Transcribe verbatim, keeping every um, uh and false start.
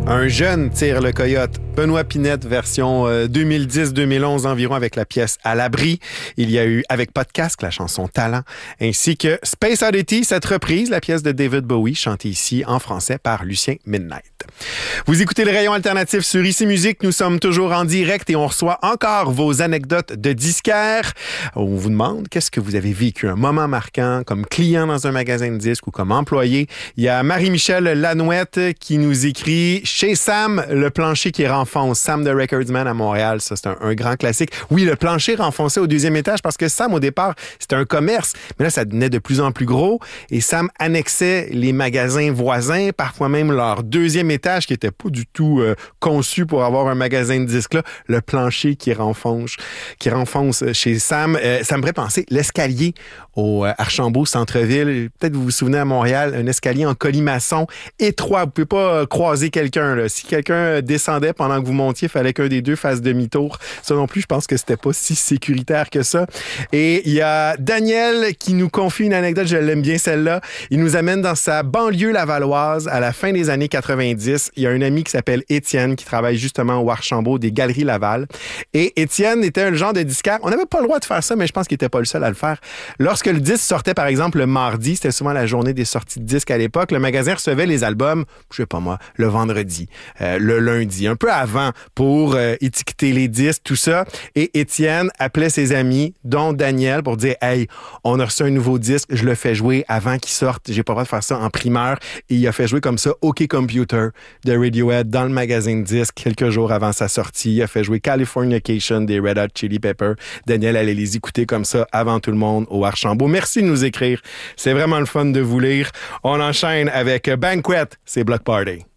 Un jeune tire le coyote. Benoît Pinette, version euh, deux mille dix deux mille onze environ, avec la pièce À l'abri. Il y a eu avec Pas de casque la chanson Talent, ainsi que Space Oddity, cette reprise, la pièce de David Bowie, chantée ici en français par Lucien Midnight. Vous écoutez le rayon alternatif sur Ici Musique. Nous sommes toujours en direct et on reçoit encore vos anecdotes de disquaires. On vous demande qu'est-ce que vous avez vécu, un moment marquant comme client dans un magasin de disques ou comme employé. Il y a Marie-Michel Lanouette qui nous écrit « Chez Sam, le plancher qui renfonce. Sam the Recordsman à Montréal. » Ça, c'est un, un grand classique. Oui, le plancher renfoncé au deuxième étage parce que Sam, au départ, c'était un commerce. Mais là, ça devenait de plus en plus gros et Sam annexait les magasins voisins, parfois même leur deuxième étage qui était pas du tout euh, conçu pour avoir un magasin de disques là. Le plancher qui renfonce, qui renfonce chez Sam. Euh, ça me ferait penser l'escalier au euh, Archambault Centre-Ville. Peut-être vous vous souvenez à Montréal, un escalier en colimaçon étroit. Vous pouvez pas euh, croiser quelqu'un, là. Si quelqu'un descendait pendant que vous montiez, il fallait qu'un des deux fasse demi-tour. Ça non plus, je pense que c'était pas si sécuritaire que ça. Et il y a Daniel qui nous confie une anecdote, je l'aime bien celle-là. Il nous amène dans sa banlieue lavalloise à la fin des années quatre-vingt-dix. Il y a un ami qui s'appelle Étienne qui travaille justement au Archambault des Galeries Laval. Et Étienne était un genre de disquaire. On n'avait pas le droit de faire ça, mais je pense qu'il n'était pas le seul à le faire. Lorsque le disque sortait, par exemple, le mardi, c'était souvent la journée des sorties de disques à l'époque, le magasin recevait les albums, je sais pas moi, le vendredi, euh, le lundi, un peu avant pour euh, étiqueter les disques, tout ça. Et Étienne appelait ses amis, dont Daniel, pour dire « Hey, on a reçu un nouveau disque, je le fais jouer avant qu'il sorte. J'ai pas le droit de faire ça en primeur. » Et il a fait jouer comme ça OK Computer de Radiohead dans le magasin de disques quelques jours avant sa sortie. Il a fait jouer Californication des Red Hot Chili Peppers. Daniel allait les écouter comme ça avant tout le monde au Archambault. Merci de nous écrire. C'est vraiment le fun de vous lire. On enchaîne avec Banquet, c'est Block Party.